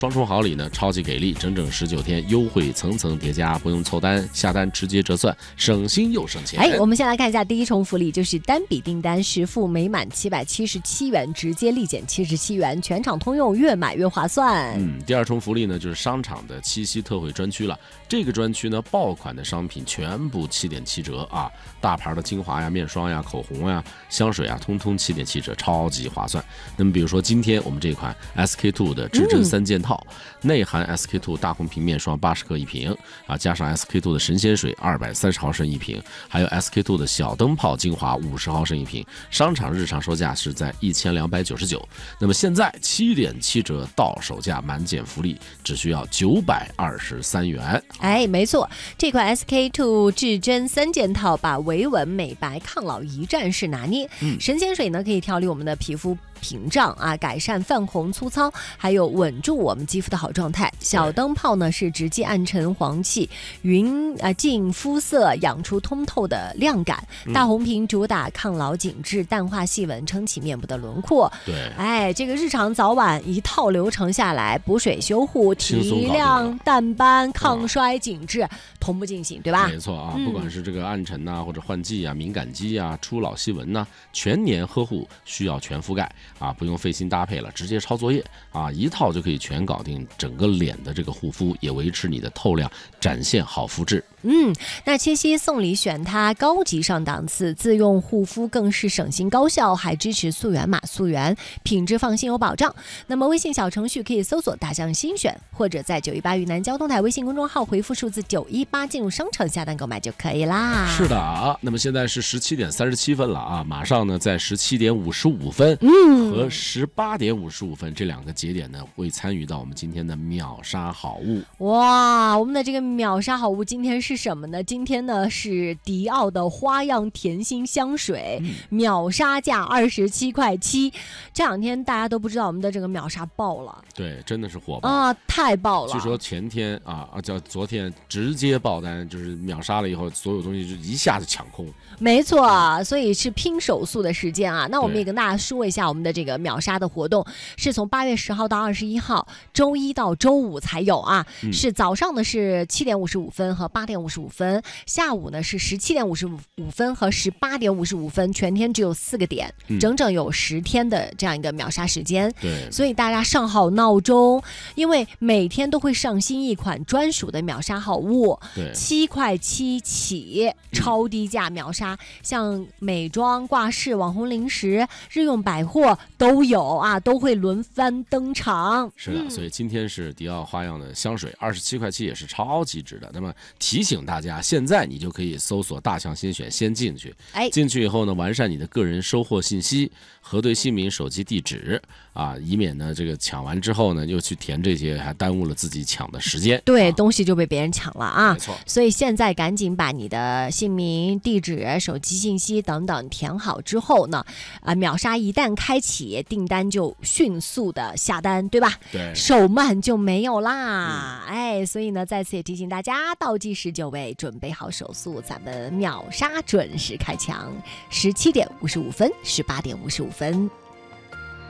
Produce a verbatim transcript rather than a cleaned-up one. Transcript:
双重好礼呢，超级给力，整整十九天优惠层层叠加，不用凑单，下单直接折算，省心又省钱。 哎，我们先来看一下第一重福利，就是单笔订单实付每满七百七十七元，直接立减七十七元，全场通用，越买越划算。 嗯，第二重福利呢，就是商场的七夕特惠专区了。这个专区呢，爆款的商品全部七点七折啊，大牌的精华呀、面霜呀、口红呀、香水啊，通通七点七折，超级划算。那么比如说今天我们这款 S K two 的至臻三件套。嗯，内含 S K two 大红瓶面霜八十克一瓶啊，加上 S K two 的神仙水二百三十毫升一瓶，还有 S K two 的小灯泡精华五十毫升一瓶，商场日常售价是在一千两百九十九，那么现在七点七折到手价满减福利，只需要九百二十三元。 哎，没错，这款 S K two 至臻三件套把维稳、美白、抗老一站式拿捏。嗯，神仙水呢可以调理我们的皮肤屏障啊，改善泛红粗糙，还有稳住我们肌肤的好状态。小灯泡呢是直击暗沉黄气，匀啊净肤色，养出通透的亮感。大红瓶主打抗老紧致，淡化细纹，撑起面部的轮廓。 对， 哎，这个日常早晚一套流程下来，补水修护、提亮、淡斑、抗衰紧致，同步进行，对吧？ 没错啊，不管是这个暗沉呐、啊，或者换季啊、敏感肌啊、初老细纹呐、啊，全年呵护需要全覆盖。啊，不用费心搭配了，直接抄作业啊，一套就可以全搞定整个脸的这个护肤，也维持你的透亮，展现好肤质。 嗯，那七夕送礼选它高级上档次，自用护肤更是省心高效，还支持溯源码溯源，品质放心有保障。那么微信小程序可以搜索大象新选，或者在九一八云南交通台微信公众号回复数字九一八进入商城下单购买就可以啦。 是的啊，那么现在是十七点三十七分了啊，马上呢在十七点五十五分嗯和十八点五十五分这两个节点呢会参与到我们今天的秒杀好物。 哇，我们的这个秒杀好物今天是什么呢？今天呢是迪奥的花样甜心香水，嗯、秒杀价二十七块七。这两天大家都不知道我们的这个秒杀爆了， 对，真的是火爆啊，太爆了！ 据说前天啊啊叫昨天直接爆单，就是秒杀了以后，所有东西就一下子抢空。 没错，所以是拼手速的时间啊。那我们也跟大家说一下我们的这个秒杀的活动，是从八月十号到二十一号，周一到周五才有啊。嗯、是早上呢是七点五十五分和八点五十五分，下午呢是十七点五十五分和十八点五十五分，全天只有四个点，嗯、整整有十天的这样一个秒杀时间。 对， 所以大家上好闹钟，因为每天都会上新一款专属的秒杀好物， 对， 七块七起，超低价秒杀。嗯、像美妆、挂饰、网红零食、日用百货都有啊，都会轮番登场。 是的，嗯、所以今天是迪奥花样的香水，二十七块七也是超级值的。那么提醒大家，现在你就可以搜索大象新选，先进去。哎，进去以后呢，完善你的个人收货信息，核对姓名、手机地址啊，以免呢这个抢完之后呢又去填这些，还耽误了自己抢的时间。 对， 啊、 东西就被别人抢了啊。 没错。 所以现在赶紧把你的姓名、地址、手机信息等等填好之后呢，啊，秒杀一旦开启，订单就迅速的下单，对吧？ 对， 手慢就没有啦。嗯、哎，所以呢，再次也提醒大家，倒计时九位，准备好手速，咱们秒杀准时开抢，十七点五十五分，十八点五十五分。